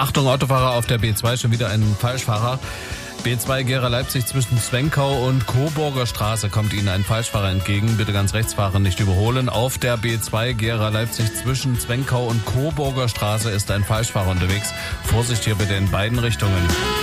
Achtung, Autofahrer auf der B2, schon wieder ein Falschfahrer. B2 Gera Leipzig zwischen Zwenkau und Coburger Straße kommt Ihnen ein Falschfahrer entgegen. Bitte ganz rechts fahren, nicht überholen. Auf der B2 Gera Leipzig zwischen Zwenkau und Coburger Straße ist ein Falschfahrer unterwegs. Vorsicht hier bitte in beiden Richtungen.